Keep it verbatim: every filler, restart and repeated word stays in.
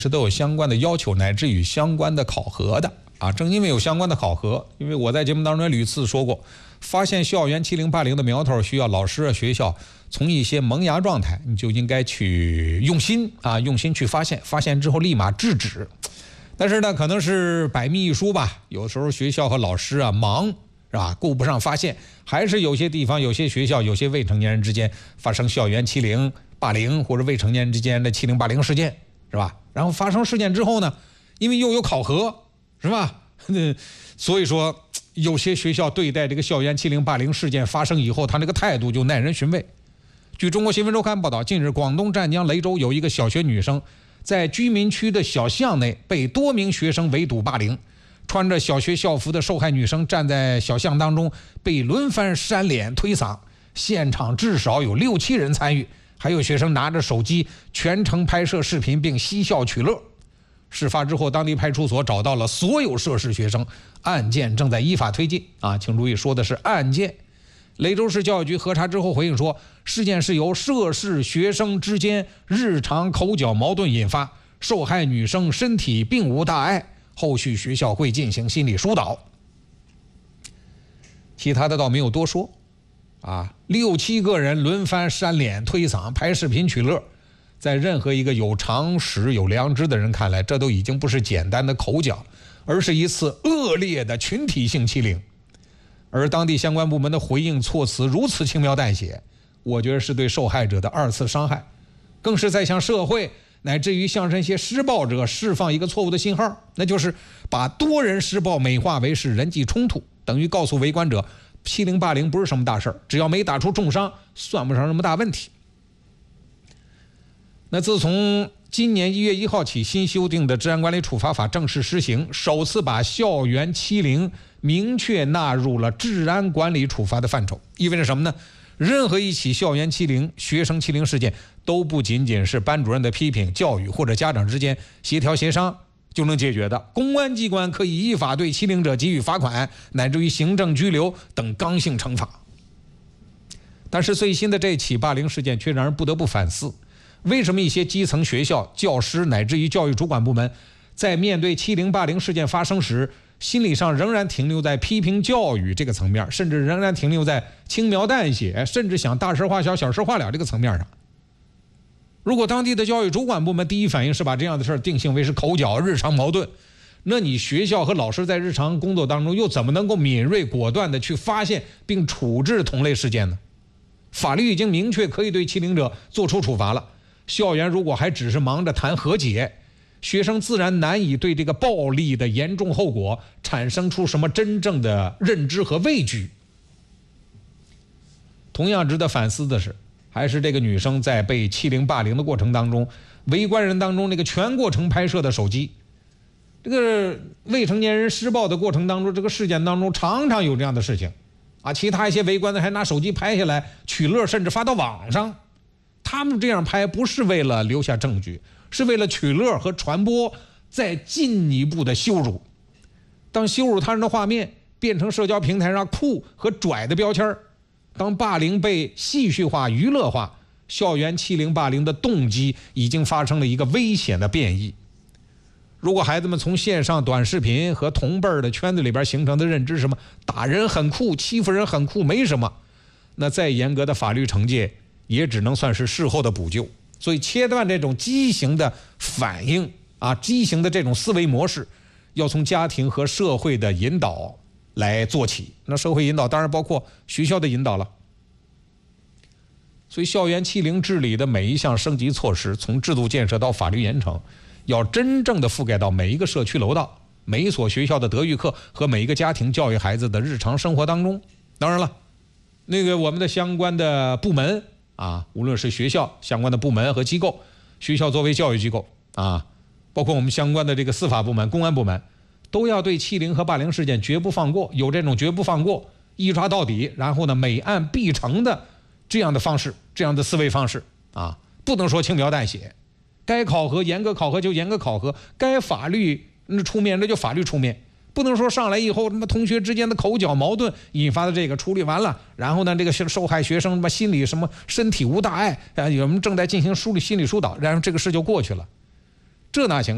是都有相关的要求，乃至于相关的考核的啊。正因为有相关的考核，因为我在节目当中屡次说过，发现校园欺凌霸凌的苗头，需要老师啊、学校从一些萌芽状态，你就应该去用心啊，用心去发现，发现之后立马制止。但是呢，可能是百密一疏吧，有时候学校和老师啊忙，是吧？顾不上发现，还是有些地方、有些学校、有些未成年人之间发生校园欺凌、霸凌，或者未成年人之间的欺凌霸凌事件，是吧？然后发生事件之后呢，因为又有考核，是吧？所以说有些学校对待这个校园欺凌霸凌事件发生以后，他那个态度就耐人寻味。据中国新闻周刊报道，近日广东湛江雷州有一个小学女生在居民区的小巷内被多名学生围堵霸凌，穿着小学校服的受害女生站在小巷当中被轮番扇脸推搡，现场至少有六七人参与，还有学生拿着手机全程拍摄视频并嬉笑取乐。事发之后，当地派出所找到了所有涉事学生，案件正在依法推进啊，请注意，说的是案件。雷州市教育局核查之后回应说，事件是由涉事学生之间日常口角矛盾引发，受害女生身体并无大碍，后续学校会进行心理疏导。其他的倒没有多说啊，六七个人轮番扇脸推搡拍视频取乐，在任何一个有常识有良知的人看来，这都已经不是简单的口角，而是一次恶劣的群体性欺凌。而当地相关部门的回应措辞如此轻描淡写，我觉得是对受害者的二次伤害，更是在向社会乃至于向这些施暴者释放一个错误的信号，那就是把多人施暴美化为是人际冲突，等于告诉围观者，欺凌霸凌不是什么大事，只要没打出重伤，算不上什么大问题。那自从今年一月一号起，新修订的治安管理处罚法正式施行，首次把校园欺凌明确纳入了治安管理处罚的范畴，意味着什么呢？任何一起校园欺凌、学生欺凌事件，都不仅仅是班主任的批评、教育或者家长之间协调协商就能解决的，公安机关可以依法对欺凌者给予罚款，乃至于行政拘留等刚性惩罚。但是最新的这起霸凌事件却让人不得不反思，为什么一些基层学校、教师乃至于教育主管部门，在面对欺凌霸凌事件发生时，心理上仍然停留在批评教育这个层面，甚至仍然停留在轻描淡写，甚至想大事化小、小事化了这个层面上。如果当地的教育主管部门第一反应是把这样的事定性为是口角、日常矛盾，那你学校和老师在日常工作当中又怎么能够敏锐果断地去发现并处置同类事件呢？法律已经明确可以对欺凌者做出处罚了，校园如果还只是忙着谈和解，学生自然难以对这个暴力的严重后果产生出什么真正的认知和畏惧。同样值得反思的是，还是这个女生在被欺凌霸凌的过程当中，围观人当中那个全过程拍摄的手机，这个未成年人施暴的过程当中，这个事件当中常常有这样的事情啊，其他一些围观的还拿手机拍下来取乐，甚至发到网上。他们这样拍不是为了留下证据，是为了取乐和传播，再进一步的羞辱。当羞辱他人的画面变成社交平台上酷和拽的标签，当霸凌被戏剧化、娱乐化，校园欺凌霸凌的动机已经发生了一个危险的变异。如果孩子们从线上短视频和同辈的圈子里边形成的认知什么打人很酷、欺负人很酷没什么，那再严格的法律惩戒也只能算是事后的补救。所以切断这种畸形的反应啊，畸形的这种思维模式，要从家庭和社会的引导来做起。那社会引导当然包括学校的引导了。所以校园欺凌治理的每一项升级措施，从制度建设到法律严惩，要真正的覆盖到每一个社区楼道、每一所学校的德育课和每一个家庭教育孩子的日常生活当中。当然了，那个我们的相关的部门啊，无论是学校相关的部门和机构，学校作为教育机构啊，包括我们相关的这个司法部门、公安部门，都要对欺凌和霸凌事件绝不放过，有这种绝不放过、一抓到底，然后呢每案必成的这样的方式、这样的思维方式啊，不能说轻描淡写。该考核严格考核就严格考核，该法律出面那就法律出面。不能说上来以后什么同学之间的口角矛盾引发的这个处理完了，然后呢这个受害学生什么心理什么身体无大碍啊，我们正在进行梳理心理疏导，然后这个事就过去了，这哪行？